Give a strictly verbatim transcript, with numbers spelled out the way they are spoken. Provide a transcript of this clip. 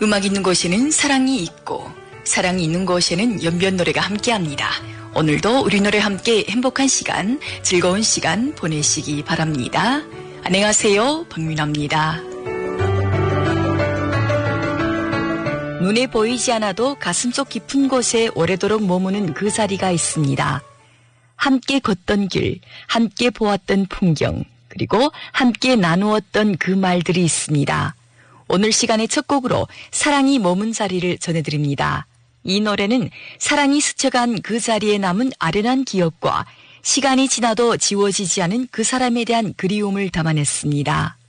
음악 있는 곳에는 사랑이 있고 사랑이 있는 곳에는 연변 노래가 함께합니다. 오늘도 우리 노래 함께 행복한 시간, 즐거운 시간 보내시기 바랍니다. 안녕하세요, 박민아입니다. 눈에 보이지 않아도 가슴속 깊은 곳에 오래도록 머무는 그 자리가 있습니다. 함께 걷던 길, 함께 보았던 풍경, 그리고 함께 나누었던 그 말들이 있습니다. 오늘 시간의 첫 곡으로 사랑이 머문 자리를 전해드립니다. 이 노래는 사랑이 스쳐간 그 자리에 남은 아련한 기억과 시간이 지나도 지워지지 않은 그 사람에 대한 그리움을 담아냈습니다.